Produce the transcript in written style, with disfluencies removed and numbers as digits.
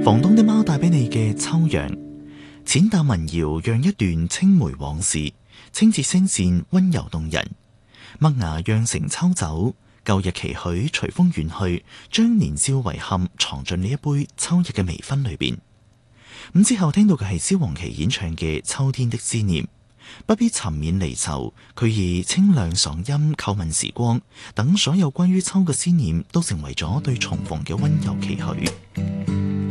房東的貓帶俾你嘅秋陽，淺淡民謠讓一段青梅往事，清澈聲線溫柔動人。麥芽釀成秋酒，舊日期許隨風遠去，將年少遺憾藏進呢一杯秋日嘅微醺裏邊。咁之後聽到嘅係蕭煌奇演唱嘅《秋天的思念》，不必沉湎離愁，佢以清亮爽音叩問時光，等所有關於秋嘅思念都成為咗對重逢嘅溫柔期許。